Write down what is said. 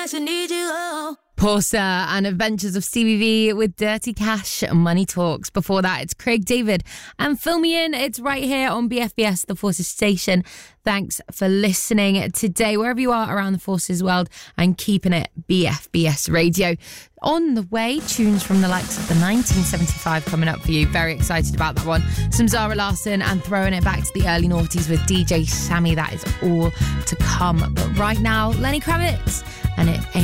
nights I need you. Oh. Porsa and Adventures of CBV with Dirty Cash and Money Talks. Before that, it's Craig David and Fill Me In. It's right here on BFBS, the Forces station. Thanks for listening today, wherever you are around the Forces world, and keeping it BFBS radio. On the way, tunes from the likes of the 1975 coming up for you. Very excited about that one. Some Zara Larsson and throwing it back to the early noughties with DJ Sammy. That is all to come. But right now, Lenny Kravitz, and it ain't